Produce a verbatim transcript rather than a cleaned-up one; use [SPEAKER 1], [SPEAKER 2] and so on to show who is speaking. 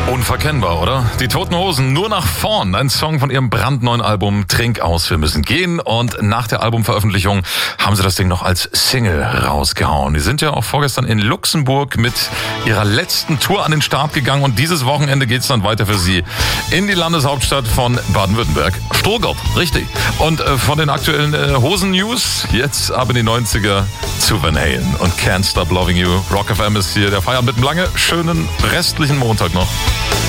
[SPEAKER 1] Unverkennbar, oder? Die Toten Hosen, nur nach vorn. Ein Song von ihrem brandneuen Album Trink aus, wir müssen gehen. Und nach der Albumveröffentlichung haben sie das Ding noch als Single rausgehauen. Die sind ja auch vorgestern in Luxemburg mit ihrer letzten Tour an den Start gegangen. Und dieses Wochenende geht's dann weiter für sie in die Landeshauptstadt von Baden-Württemberg. Stuttgart, richtig. Und äh, von den aktuellen äh, Hosen-News jetzt ab in die neunziger zu Van Halen und Can't Stop Loving You. Rock F M ist hier der Feierabend mit einem lange, schönen restlichen Montag noch.